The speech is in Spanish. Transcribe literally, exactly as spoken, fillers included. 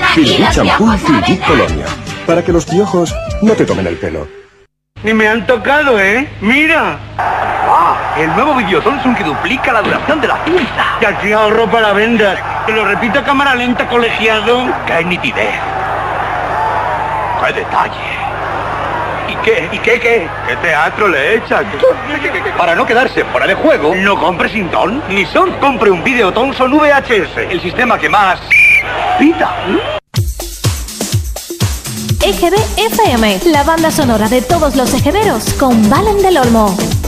Filbit Champú y Filbit Colonia. Para que los piojos no te tomen el pelo. Ni me han tocado, ¿eh? ¡Mira! ¡Ah! El nuevo Videotonsun que duplica la duración de la cinta. Y así ahorro para vendas. Te lo repito a cámara lenta, colegiado. ¡Qué nitidez! ¡Qué detalle! ¿Y qué? ¿Y qué qué? ¿Qué teatro le echan? Para no quedarse fuera de juego, No compre sin ton. ni son, compre un Videotonsun V H S, el sistema que más pita. E G B F M, la banda sonora de todos los ejeveros con Valen del Olmo.